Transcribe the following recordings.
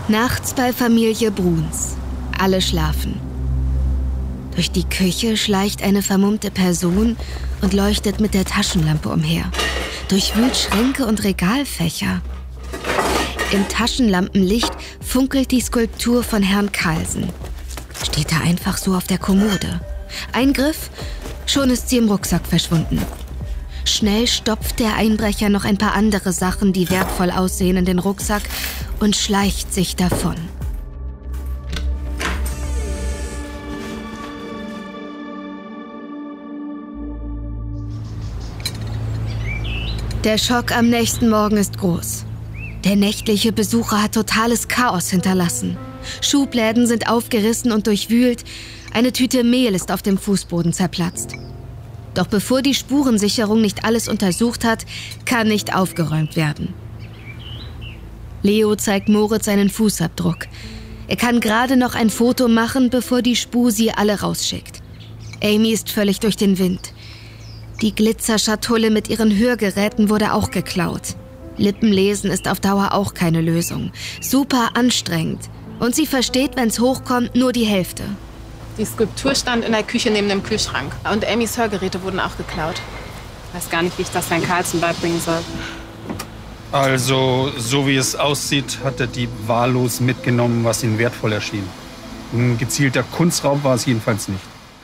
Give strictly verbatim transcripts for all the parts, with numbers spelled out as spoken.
Nachts bei Familie Bruns. Alle schlafen. Durch die Küche schleicht eine vermummte Person und leuchtet mit der Taschenlampe umher. Durchwühlt Schränke und Regalfächer. Im Taschenlampenlicht funkelt die Skulptur von Herrn Carlsen. Steht da einfach so auf der Kommode. Ein Griff, schon ist sie im Rucksack verschwunden. Schnell stopft der Einbrecher noch ein paar andere Sachen, die wertvoll aussehen, in den Rucksack und schleicht sich davon. Der Schock am nächsten Morgen ist groß. Der nächtliche Besucher hat totales Chaos hinterlassen. Schubläden sind aufgerissen und durchwühlt. Eine Tüte Mehl ist auf dem Fußboden zerplatzt. Doch bevor die Spurensicherung nicht alles untersucht hat, kann nicht aufgeräumt werden. Leo zeigt Moritz seinen Fußabdruck. Er kann gerade noch ein Foto machen, bevor die Spur sie alle rausschickt. Amy ist völlig durch den Wind. Die Glitzerschatulle mit ihren Hörgeräten wurde auch geklaut. Lippenlesen ist auf Dauer auch keine Lösung. Super anstrengend. Und sie versteht, wenn's hochkommt, nur die Hälfte. Die Skulptur stand in der Küche neben dem Kühlschrank. Und Amys Hörgeräte wurden auch geklaut. Ich weiß gar nicht, wie ich das Herrn Carlsen beibringen soll. Also, so wie es aussieht, hat der Dieb wahllos mitgenommen, was ihm wertvoll erschien. Ein gezielter Kunstraub war es jedenfalls nicht.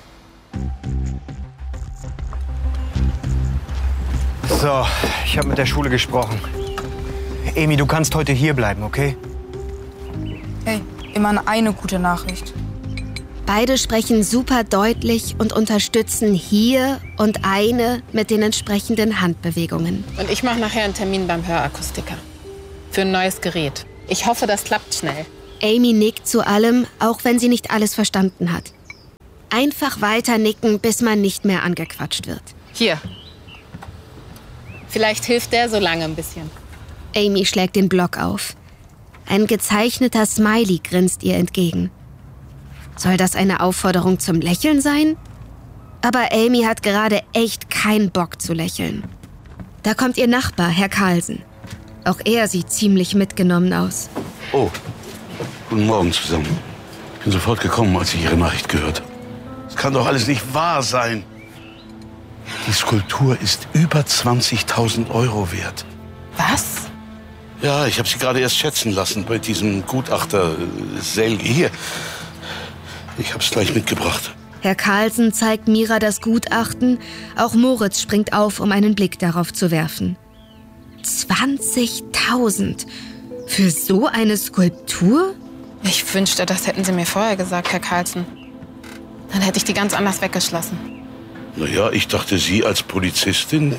So, ich habe mit der Schule gesprochen. Amy, du kannst heute hier bleiben, okay? Hey, immer eine gute Nachricht. Beide sprechen super deutlich und unterstützen hier und eine mit den entsprechenden Handbewegungen. Und ich mache nachher einen Termin beim Hörakustiker. Für ein neues Gerät. Ich hoffe, das klappt schnell. Amy nickt zu allem, auch wenn sie nicht alles verstanden hat. Einfach weiter nicken, bis man nicht mehr angequatscht wird. Hier. Vielleicht hilft der so lange ein bisschen. Amy schlägt den Block auf. Ein gezeichneter Smiley grinst ihr entgegen. Soll das eine Aufforderung zum Lächeln sein? Aber Amy hat gerade echt keinen Bock zu lächeln. Da kommt ihr Nachbar, Herr Carlsen. Auch er sieht ziemlich mitgenommen aus. Oh, guten Morgen zusammen. Ich bin sofort gekommen, als ich Ihre Nachricht gehört habe. Das kann doch alles nicht wahr sein. Die Skulptur ist über zwanzigtausend Euro wert. Was? Ja, ich habe sie gerade erst schätzen lassen bei diesem Gutachter äh, Selge. Hier, ich habe es gleich mitgebracht. Herr Carlsen zeigt Mira das Gutachten. Auch Moritz springt auf, um einen Blick darauf zu werfen. zwanzigtausend für so eine Skulptur? Ich wünschte, das hätten Sie mir vorher gesagt, Herr Carlsen. Dann hätte ich die ganz anders weggeschlossen. Naja, ich dachte, Sie als Polizistin...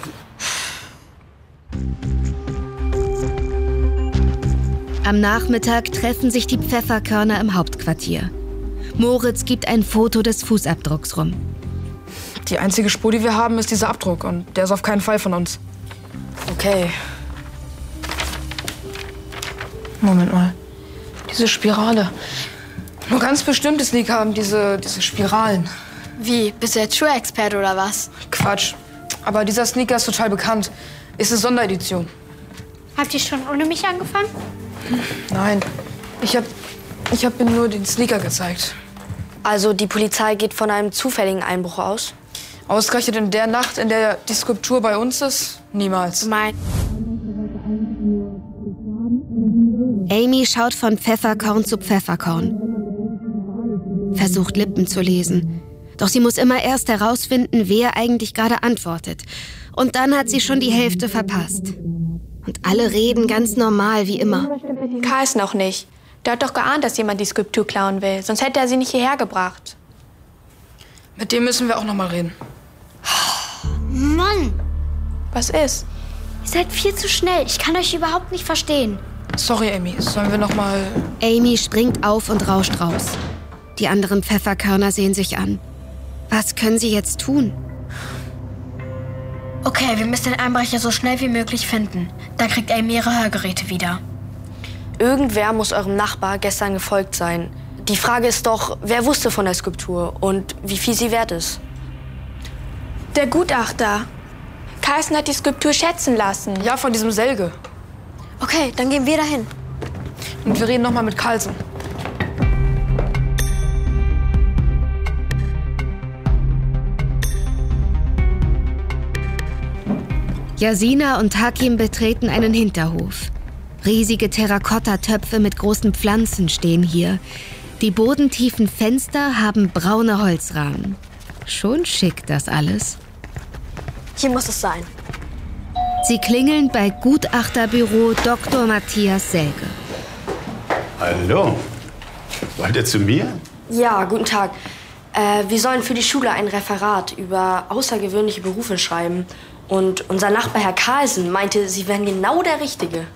Am Nachmittag treffen sich die Pfefferkörner im Hauptquartier. Moritz gibt ein Foto des Fußabdrucks rum. Die einzige Spur, die wir haben, ist dieser Abdruck. Und der ist auf keinen Fall von uns. Okay. Moment mal. Diese Spirale. Nur ganz bestimmte Sneaker haben diese, diese Spiralen. Wie? Bist du jetzt Schuhexperte oder was? Quatsch. Aber dieser Sneaker ist total bekannt. Ist eine Sonderedition. Habt ihr schon ohne mich angefangen? Nein. Ich hab, ich hab mir nur den Sneaker gezeigt. Also die Polizei geht von einem zufälligen Einbruch aus? Ausgerechnet in der Nacht, in der die Skulptur bei uns ist? Niemals. Mein. Amy schaut von Pfefferkorn zu Pfefferkorn. Versucht Lippen zu lesen. Doch sie muss immer erst herausfinden, wer eigentlich gerade antwortet. Und dann hat sie schon die Hälfte verpasst. Und alle reden ganz normal, wie immer. Carlsen auch nicht. Der hat doch geahnt, dass jemand die Skulptur klauen will. Sonst hätte er sie nicht hierher gebracht. Mit dem müssen wir auch noch mal reden. Mann! Was ist? Ihr seid viel zu schnell. Ich kann euch überhaupt nicht verstehen. Sorry, Amy. Sollen wir noch mal... Amy springt auf und rauscht raus. Die anderen Pfefferkörner sehen sich an. Was können sie jetzt tun? Okay, wir müssen den Einbrecher so schnell wie möglich finden. Dann kriegt Amy ihre Hörgeräte wieder. Irgendwer muss eurem Nachbar gestern gefolgt sein. Die Frage ist doch, wer wusste von der Skulptur und wie viel sie wert ist? Der Gutachter. Carlsen hat die Skulptur schätzen lassen. Ja, von diesem Selge. Okay, dann gehen wir dahin. Und wir reden noch mal mit Carlsen. Jasina und Hakim betreten einen Hinterhof. Riesige Terrakotta-Töpfe mit großen Pflanzen stehen hier. Die bodentiefen Fenster haben braune Holzrahmen. Schon schick, das alles. Hier muss es sein. Sie klingeln bei Gutachterbüro Doktor Matthias Selge. Hallo. Wollt ihr zu mir? Ja, guten Tag. Äh, wir sollen für die Schule ein Referat über außergewöhnliche Berufe schreiben. Und unser Nachbar Herr Carlsen meinte, Sie wären genau der Richtige.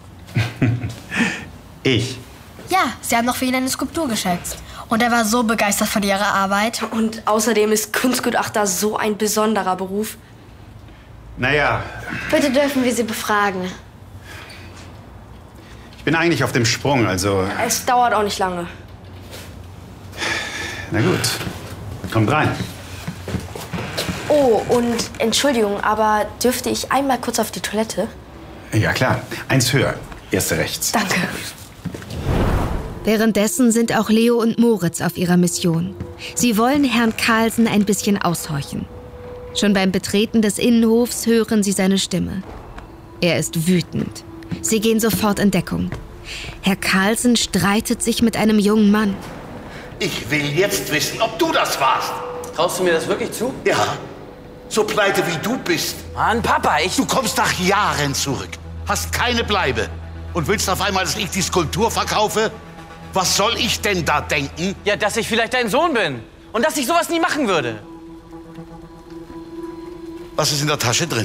Ich? Ja, Sie haben noch für ihn eine Skulptur geschätzt. Und er war so begeistert von Ihrer Arbeit. Und außerdem ist Kunstgutachter so ein besonderer Beruf. Naja, Bitte dürfen wir Sie befragen. ich bin eigentlich auf dem Sprung, also... Es dauert auch nicht lange. Na gut, kommt rein. Oh, und Entschuldigung, aber dürfte ich einmal kurz auf die Toilette? Ja klar, eins höher, erste rechts. Danke. Währenddessen sind auch Leo und Moritz auf ihrer Mission. Sie wollen Herrn Carlsen ein bisschen aushorchen. Schon beim Betreten des Innenhofs hören sie seine Stimme. Er ist wütend. Sie gehen sofort in Deckung. Herr Carlsen streitet sich mit einem jungen Mann. Ich will jetzt wissen, ob du das warst. Traust du mir das wirklich zu? Ja, so pleite wie du bist. Mann, Papa, ich... Du kommst nach Jahren zurück, hast keine Bleibe und willst auf einmal, dass ich die Skulptur verkaufe? Was soll ich denn da denken? Ja, dass ich vielleicht dein Sohn bin und dass ich sowas nie machen würde. Was ist in der Tasche drin?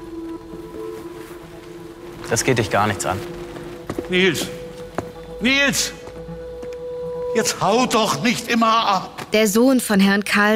Das geht dich gar nichts an. Nils, Nils, jetzt hau doch nicht immer ab. Der Sohn von Herrn Carlsen